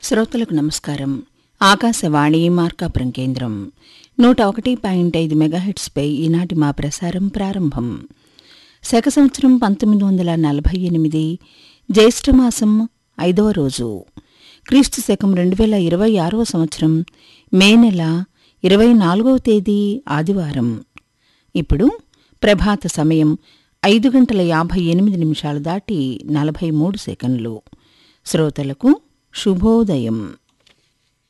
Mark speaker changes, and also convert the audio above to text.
Speaker 1: శ్రోతలకు నమస్కారం. ఆకాశవాణి మార్కాపురం కేంద్రం 101.5 మెగాహెర్ట్జ్పై ఈనాటి మా ప్రసారం ప్రారంభం. శక సంవత్సరం 1948 జ్యేష్ఠమాసం 5వ రోజు, క్రీస్తు శకం 2026వ సంవత్సరం మే నెల 24వ తేదీ ఆదివారం. ఇప్పుడు ప్రభాత సమయం 5:58 దాటి 43 సెకన్లు. శ్రోతలకు శుభోదయం.